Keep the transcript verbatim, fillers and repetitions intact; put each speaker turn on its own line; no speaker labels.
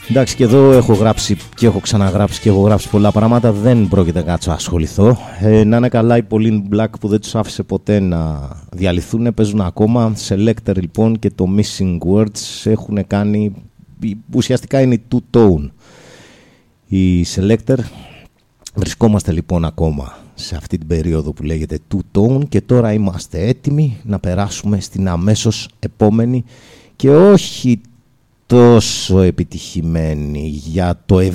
Εντάξει, και εδώ έχω γράψει και έχω ξαναγράψει και έχω γράψει πολλά πράγματα. Δεν πρόκειται να κάτσω ασχοληθώ. Ε, να είναι καλά οι Pauline Black που δεν τους άφησε ποτέ να διαλυθούν. Παίζουν ακόμα. Selector λοιπόν και το Missing Words έχουν κάνει. Ουσιαστικά είναι η Two Tone. Η Selector. Βρισκόμαστε λοιπόν ακόμα σε αυτή την περίοδο που λέγεται Two Tone και τώρα είμαστε έτοιμοι να περάσουμε στην αμέσως επόμενη και όχι τόσο επιτυχημένη για το